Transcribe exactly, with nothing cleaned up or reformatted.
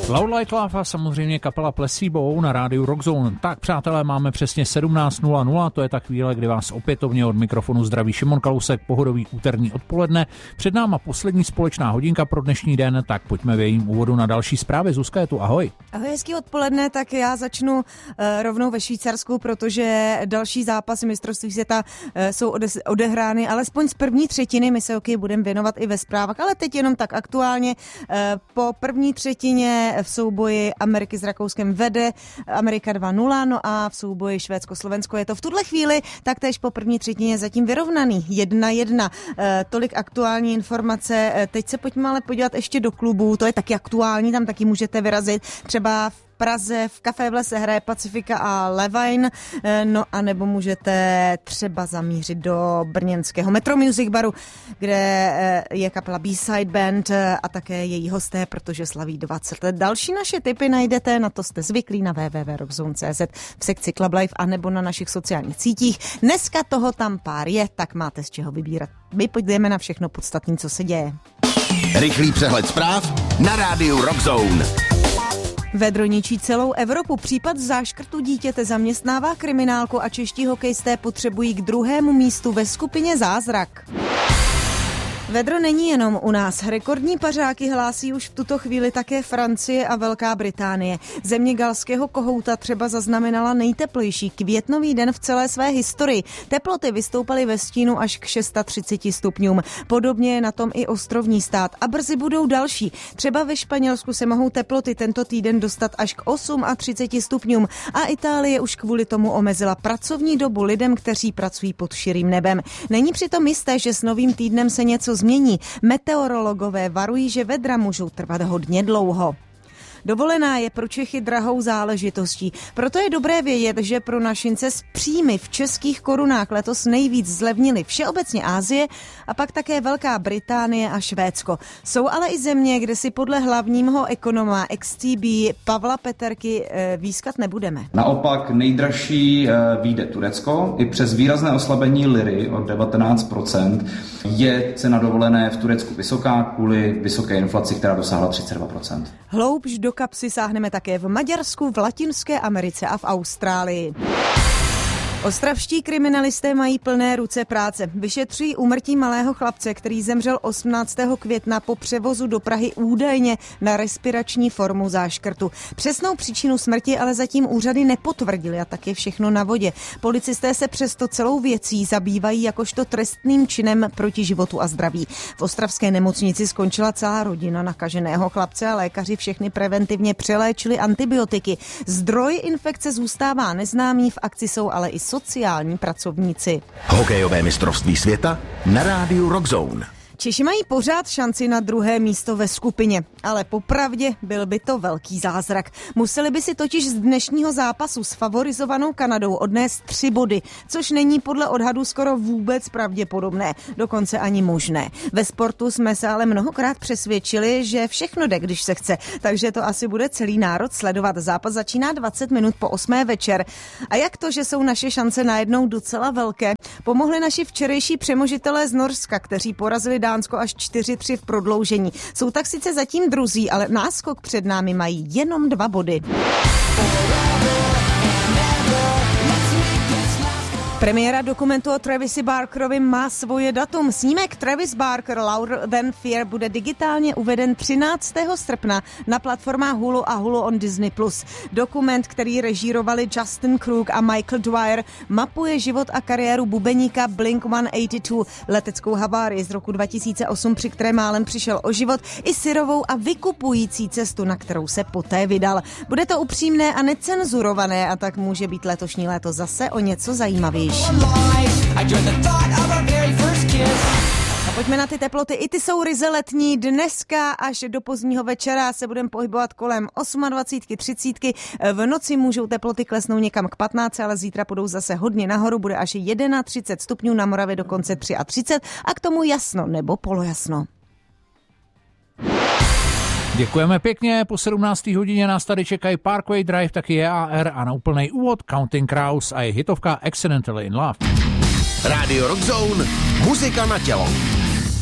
Loud Like Love a samozřejmě kapela Placebo na rádiu Rockzone. Tak přátelé, máme přesně sedmnáct nula nula, to je ta chvíle, kdy vás opětovně od mikrofonu zdraví Šimon Kalousek, pohodový úterní odpoledne. Před náma poslední společná hodinka pro dnešní den, tak pojďme v jejím úvodu na další zprávy. Zuzka je tu, ahoj. Ahoj, hezký odpoledne, tak já začnu uh, rovnou ve Švýcarsku, protože další zápasy mistrovství světa uh, jsou ode- odehrány, alespoň z první třetiny, my se hokej budeme věnovat i ve zprávách, ale teď jenom tak aktuálně. Uh, po první třetině v souboji Ameriky s Rakouskem vede Amerika dva nula, no a v souboji Švédsko-Slovensko je to v tuhle chvíli taktéž po první třetině zatím vyrovnaný jedna jedna. E, tolik aktuální informace. E, teď se pojďme ale podívat ještě do klubů, to je taky aktuální, tam taky můžete vyrazit. Třeba v Praze v Café v lese hraje Pacifika a Levain, no a nebo můžete třeba zamířit do brněnského Metro Music Baru, kde je kapela B-Side Band a také její hosté, protože slaví dvacet let. Další naše tipy najdete, na to jste zvyklí, na w w w tečka rockzone tečka c z v sekci Club Life a nebo na našich sociálních sítích. Dneska toho tam pár je, tak máte z čeho vybírat. My pojďme na všechno podstatné, co se děje. Rychlý přehled zpráv na rádiu Rockzone. Vedro ničí celou Evropu. Případ záškrtu dítěte zaměstnává kriminálku a čeští hokejisté potřebují k druhému místu ve skupině zázrak. Vedro není jenom u nás. Rekordní pařáky hlásí už v tuto chvíli také Francie a Velká Británie. Země galského kohouta třeba zaznamenala nejteplejší květnový den v celé své historii. Teploty vystoupaly ve stínu až k třicet šest stupňům. Podobně je na tom i ostrovní stát a brzy budou další. Třeba ve Španělsku se mohou teploty tento týden dostat až k třicet osm stupňům a Itálie už kvůli tomu omezila pracovní dobu lidem, kteří pracují pod širým nebem. Není přitom jisté, že s novým týdnem se něco změní. Meteorologové varují, že vedra můžou trvat hodně dlouho. Dovolená je pro Čechy drahou záležitostí. Proto je dobré vědět, že pro našince s příjmy v českých korunách letos nejvíc zlevnily všeobecně Asie a pak také Velká Británie a Švédsko. Jsou ale i země, kde si podle hlavního ekonoma X T B Pavla Peterky výskat nebudeme. Naopak nejdražší vyjde Turecko. I přes výrazné oslabení liry o devatenáct procent je cena dovolené v Turecku vysoká kvůli vysoké inflaci, která dosáhla třicet dva procent. Hloubš do kapsy sáhneme také v Maďarsku, v Latinské Americe a v Austrálii. Ostravští kriminalisté mají plné ruce práce. Vyšetřují úmrtí malého chlapce, který zemřel osmnáctého května po převozu do Prahy údajně na respirační formu záškrtu. Přesnou příčinu smrti ale zatím úřady nepotvrdily a tak je všechno na vodě. Policisté se přesto celou věcí zabývají jakožto trestným činem proti životu a zdraví. V ostravské nemocnici skončila celá rodina nakaženého chlapce a lékaři všechny preventivně přeléčili antibiotiky. Zdroj infekce zůstává neznámý, v akci jsou ale i sociální pracovníci. Hokejové mistrovství světa na rádiu Rockzone. Češi mají pořád šanci na druhé místo ve skupině, ale popravdě byl by to velký zázrak. Museli by si totiž z dnešního zápasu s favorizovanou Kanadou odnést tři body, což není podle odhadu skoro vůbec pravděpodobné, dokonce ani možné. Ve sportu jsme se ale mnohokrát přesvědčili, že všechno jde, když se chce, takže to asi bude celý národ sledovat. Zápas začíná dvacet minut po osmé večer. A jak to, že jsou naše šance najednou docela velké, pomohli naši včerejší přemožitelé z Norska, kteří porazili Dánsko až čtyři tři v prodloužení. Jsou tak sice zatím druzí, ale náskok před námi mají jenom dva body. Premiéra dokumentu o Travisi Barkerovi má svoje datum. Snímek Travis Barker Louder Than Fear bude digitálně uveden třináctého srpna na platformách Hulu a Hulu on Disney plus. Dokument, který režírovali Justin Krug a Michael Dwyer, mapuje život a kariéru bubeníka Blink sto osmdesát dva, leteckou havárii z roku dva tisíce osm, při které málem přišel o život, i syrovou a vykupující cestu, na kterou se poté vydal. Bude to upřímné a necenzurované a tak může být letošní léto zase o něco zajímavější. A pojďme na ty teploty. I ty jsou ryze letní. Dneska až do pozdního večera se budeme pohybovat kolem dvacet osm, třicet. V noci můžou teploty klesnout někam k patnácti, ale zítra půjdou zase hodně nahoru. Bude až třicet jedna stupňů, na Moravě dokonce třicet tři a k tomu jasno nebo polojasno. Děkujeme pěkně, po sedmnácté hodině nás tady čekají Parkway Drive, taky J A R a na úplnej úvod Counting Crows a je hitovka Accidentally in Love. Rádio Rockzone, muzika na tělo.